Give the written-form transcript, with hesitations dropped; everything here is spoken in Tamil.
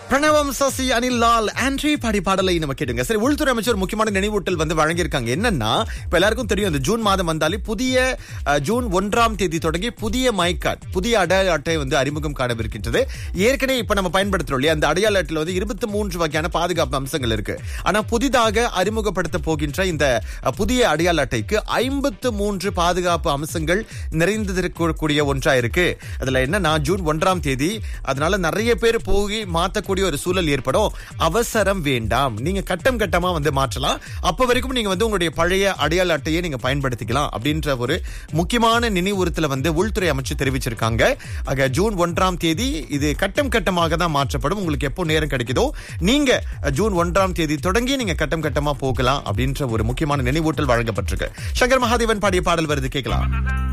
பிரணவம், சசி, அனில் லால், ஆண்ட்ரி பாடி பாடலை நம்ம கேட்டுங்க. சரி, உள்துறை அமைச்சர் முக்கியமான நினைவூட்டல் வழங்கியிருக்காங்க. என்னன்னா, இப்ப எல்லாருக்கும் தெரியும், இந்த ஜூன் மாதம் வந்தாலே புதிய ஜூன் 1ஆம் தேதி தொடங்கி புதிய மை கார்டு, புதிய அடையாள அட்டை அறிமுகம் காணவிருக்கின்றது. ஏற்கனவே இப்ப நம்ம பயன்படுத்துறோம் இல்லையா, அந்த அடையாள அட்டையில 23 வகையான பாதுகாப்பு அம்சங்கள் இருக்கு. ஆனா புதிதாக அறிமுகப்படுத்த போகின்ற இந்த புதிய அடையாள அட்டைக்கு 53 பாதுகாப்பு அம்சங்கள் நிறைந்திருக்கக்கூடிய ஒன்றா இருக்கு. அதுல என்னன்னா, ஜூன் 1ஆம் தேதி, அதனால நிறைய பேர் போய் மாத்தக்கூடிய ஒரு சூழல் ஏற்படும். அவசரம் வேண்டாம், நீங்க கட்டம் கட்டமா மாற்றலாம். அப்ப வரைக்கும் நீங்க உங்களுடைய பழைய அடையாள அட்டையை நீங்க பயன்படுத்திக்கலாம் அப்படின்ற ஒரு முக்கியமான நினைவுறுத்தல உள்துறை அமைச்சர் தெரிவிச்சிருக்காங்க. ஆக ஜூன் 1ஆம் தேதி இது கட்டம் கட்டமாக தான் மாற்றப்படும். உங்களுக்கு எப்போ நேரம் கிடைக்குதோ நீங்க ஜூன் 1ஆம் தேதி தொடங்கி நீங்க கட்டம் கட்டமா போகலாம் அப்படின்ற ஒரு முக்கியமான நினைவூட்டல் வழங்கப்பட்டிருக்கு. சங்கர் மகாதேவன் பாடிய பாடல் வருது, கேட்கலாம்.